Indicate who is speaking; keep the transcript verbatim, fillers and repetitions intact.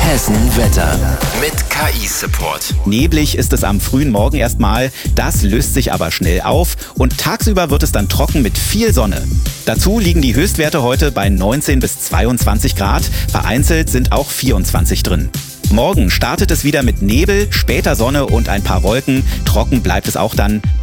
Speaker 1: Hessen Wetter mit K I-Support.
Speaker 2: Neblig ist es am frühen Morgen erstmal, das löst sich aber schnell auf und tagsüber wird es dann trocken mit viel Sonne. Dazu liegen die Höchstwerte heute bei neunzehn bis zweiundzwanzig Grad, vereinzelt sind auch vierundzwanzig drin. Morgen startet es wieder mit Nebel, später Sonne und ein paar Wolken, trocken bleibt es auch dann